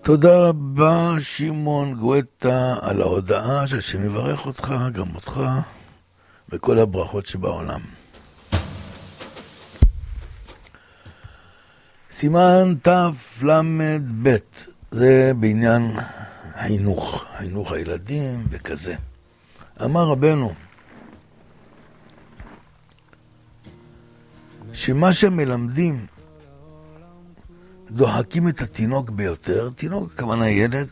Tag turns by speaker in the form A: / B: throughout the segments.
A: תודה רבה שמעון גואטה על ההודעה שהשם יברך אותך, גם אותך, וכל הברכות שבעולם. סימן תל"ב, זה בעניין חינוך הילדים וכזה. אמר רבנו, שמה שמלמדים דוחקים את התינוק ביותר, תינוק הכוונה ילד,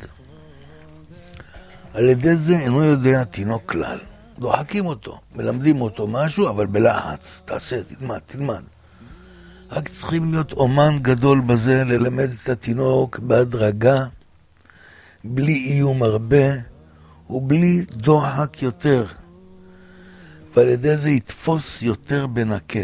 A: על ידי זה אינו יודע תינוק כלל. דוחקים אותו, מלמדים אותו משהו, אבל בלחץ, תעשה, תלמד. רק צריכים להיות אומן גדול בזה, ללמד את התינוק בהדרגה, בלי איום הרבה, ובלי דוחק יותר. ועל ידי זה יתפוס יותר בנקל.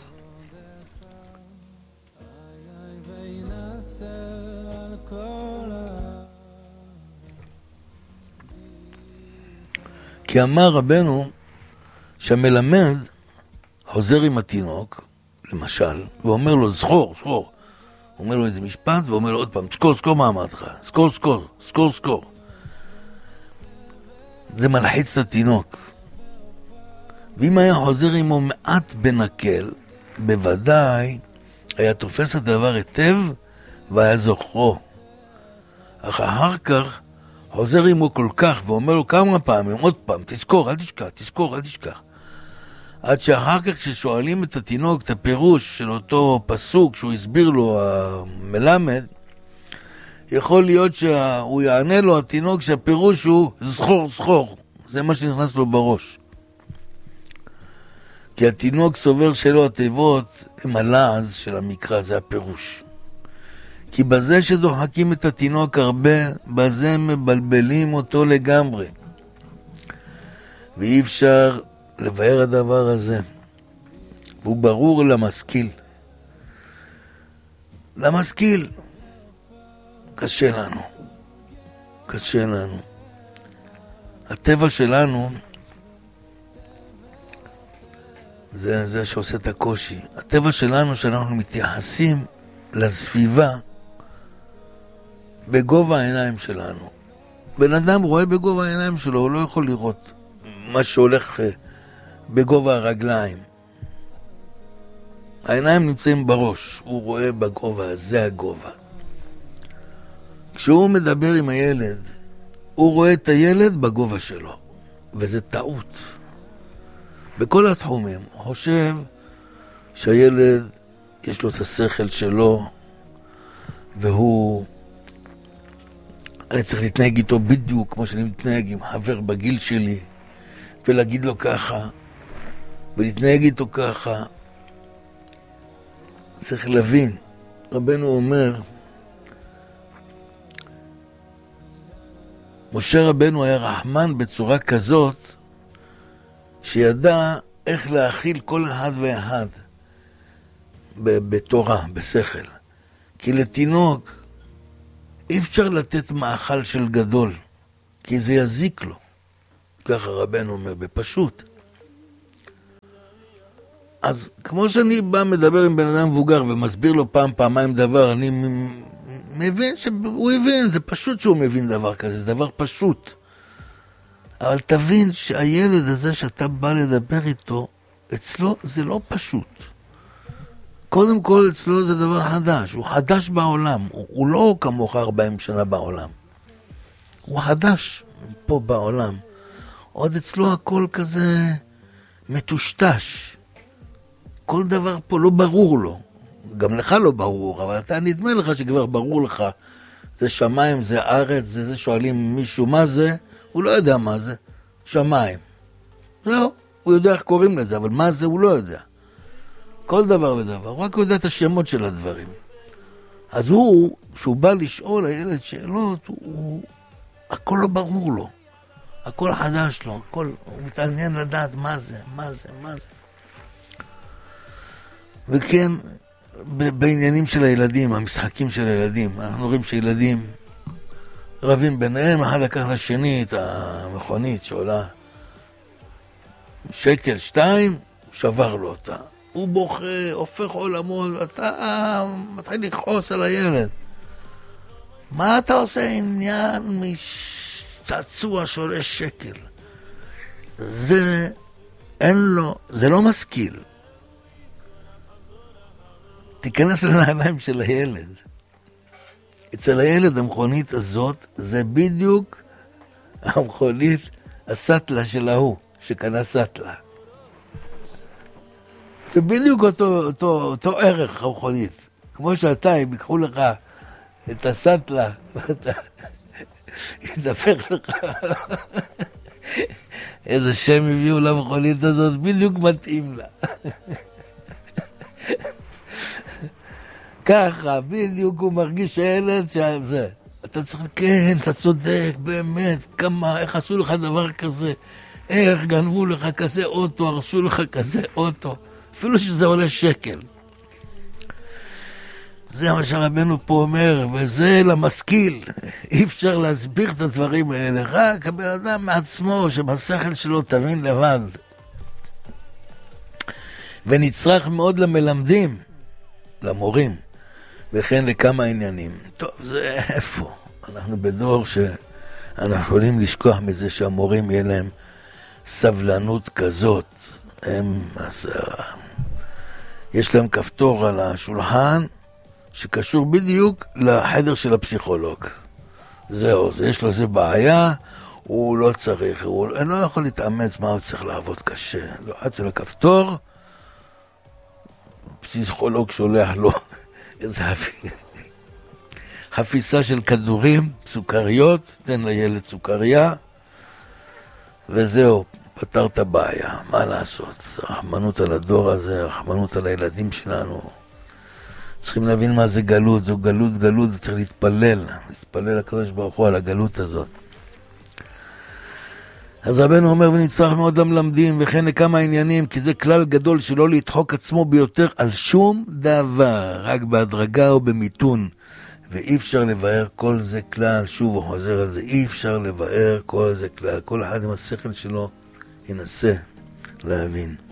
A: כי אמר רבנו שהמלמד חוזר עם התינוק, למשל, ואומר לו, זכור. הוא אומר לו איזה משפט, ואומר לו עוד פעם, זכור מה אמרת לך, זכור. זה מלחיץ את התינוק. ואם היה חוזר עמו מעט בנקל, בוודאי היה תופס הדבר היטב, והיה זוכרו. אך אחר כך, חוזר עמו כל כך, ואומר לו כמה פעמים, עוד פעם, תזכור, אל תשכח. עד שאחר כך כששואלים את התינוק, את הפירוש של אותו פסוק שהוא הסביר לו, המלמד, יכול להיות שהוא יענה לו, התינוק, שהפירוש הוא זכור. זה מה שנכנס לו בראש. כי התינוק סובר שלו התיבות הם הלעז של המקרא, זה הפירוש. כי בזה שדוחקים את התינוק הרבה, בזה מבלבלים אותו לגמרי. ואי אפשר לבאר הדבר הזה. והוא ברור למשכיל. קשה לנו. הטבע שלנו, זה שעושה את הקושי. הטבע שלנו שאנחנו מתייחסים לסביבה, בגובה העיניים שלנו. בן אדם רואה בגובה העיניים שלו, הוא לא יכול לראות מה שהולך בגובה הרגליים. העיניים נמצאים בראש, הוא רואה בגובה, זה הגובה. כשהוא מדבר עם הילד, הוא רואה את הילד בגובה שלו, וזה טעות. בכל התחומים, הוא חושב שהילד יש לו את השכל שלו, אני צריך להתנהג איתו בדיוק כמו שאני מתנהג עם חבר בגיל שלי, ולהגיד לו ככה, ולהתנהג איתו ככה. צריך להבין, רבנו אומר, משה רבנו היה רחמן בצורה כזאת, שידע איך להכיל כל אחד ואחד בתורה, בשכל. כי לתינוק אי אפשר לתת מאכל של גדול, כי זה יזיק לו. ככה רבנו אומר, בפשוט. אז כמו שאני בא מדבר עם בן אדם מבוגר ומסביר לו פעמיים דבר, אני מבין שהוא הבין, זה פשוט שהוא מבין דבר כזה, זה דבר פשוט. אבל תבין שהילד הזה שאתה בא לדבר איתו, אצלו זה לא פשוט. קודם כל אצלו זה דבר חדש, הוא חדש בעולם, הוא לא כמוך 40 שנה בעולם. הוא חדש פה בעולם. עוד אצלו הכל כזה מטושטש. כל דבר פה לא ברור לו. גם לך לא ברור, אבל אתה נדמה לך שכבר ברור לך. זה שמיים, זה ארץ, זה שואלים מישהו מה זה, הוא לא יודע מה זה. שמיים. לא, הוא יודע איך קוראים לזה, אבל מה זה הוא לא יודע. כל דבר ודבר, הוא רק יודע את השמות של הדברים. אז כשהוא בא לשאול הילד שאלות, הכל לא ברור לו. הכל חדש לו, הוא מתעניין לדעת מה זה. וכן, בעניינים של הילדים, המשחקים של הילדים, אנחנו רואים שילדים רבים ביניהם, אחד לקח לשני את המכונית שעולה שקל 2, הוא שבר לו אותה. הוא בוכה, הופך עולמו, אתה מתחיל לכעוס על הילד. מה אתה עושה עניין מצעצוע שעולה שקל? זה אין לו, זה לא משכיל. תיכנס לנעליים של הילד. אצל הילד המכונית הזאת זה בדיוק המכונית הסטלה של ההוא שקנה סטלה. זה בדיוק אותו ערך המכונית. כמו שאתה, אם יקחו לך את הסטלה ואתה ידפק לך איזה שם הביאו למכונית הזאת, בדיוק מתאים לה. ככה, בדיוק הוא מרגיש הילד שזה. אתה צריך, כן, אתה צודק, באמת, כמה, איך עשו לך דבר כזה? איך גנבו לך כזה אוטו, הרסו לך כזה אוטו, אפילו שזה עולה שקל. זה מה שרבנו פה אומר, וזה למשכיל. אי אפשר להסביר את הדברים האלה, רק הבן אדם מעצמו, שבשכל שלו תבין לבד. ונצרך מאוד למלמדים, למורים, וכן לכמה עניינים. טוב, זה איפה? אנחנו בדור שאנחנו יכולים לשכוח מזה שהמורים יהיה להם סבלנות כזאת. יש להם כפתור על השולחן, שקשור בדיוק לחדר של הפסיכולוג. זהו, יש לו זה בעיה, הוא לא צריך, הוא לא יכול להתאמץ מה הוא צריך לעבוד קשה. לוחץ על הכפתור, פסיכולוג שולח לו איזה חפיסה של כדורים, סוכריות, תן לילד סוכריה, וזהו, פתר את הבעיה. מה לעשות? רחמנות על הדור הזה, רחמנות על הילדים שלנו. צריכים להבין מה זה גלות, זו גלות, צריך להתפלל לקדוש ברוך הוא על הגלות הזאת. אז רבנו אומר, ונצטרך מאוד למלמדים וכן לכמה עניינים, כי זה כלל גדול שלא לדחוק עצמו ביותר על שום דבר, רק בהדרגה או במיתון, ואי אפשר לבאר כל זה כלל, שוב הוא חוזר על זה, אי אפשר לבאר כל זה כלל, כל אחד עם השכל שלו ינסה להבין.